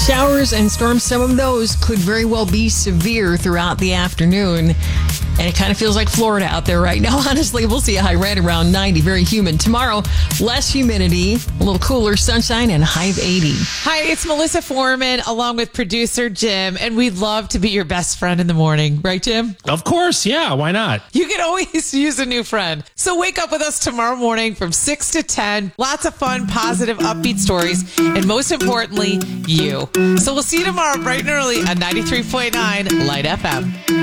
Showers and storms, some of those could very well be severe throughout the afternoon. And it kind of feels like Florida out there right now. Honestly, we'll see a high right around 90. Very humid. Tomorrow, less humidity, a little cooler, sunshine, and a high of 80. Hi, it's Melissa Foreman along with producer Jim, and we'd love to be your best friend in the morning. Right, Jim? Of course. Yeah. Why not? You can always use a new friend. So wake up with us tomorrow morning from 6 to 10. Lots of fun, positive, upbeat stories, and most importantly, you. So we'll see you tomorrow bright and early on 93.9 Light FM.